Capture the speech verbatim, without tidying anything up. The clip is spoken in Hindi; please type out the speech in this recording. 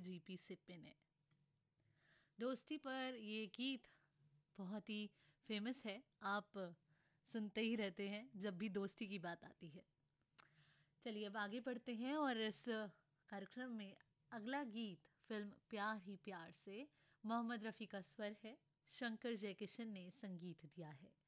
जीपी सिप्पे ने। दोस्ती पर ये गीत बहुत ही फेमस है, आप सुनते ही रहते हैं जब भी दोस्ती की बात आती है। चलिए अब आगे बढ़ते हैं और इस कार्यक्रम में अगला गीत फिल्म प्यार ही प्यार से मोहम्मद रफ़ी का स्वर है, शंकर जयकिशन ने संगीत दिया है।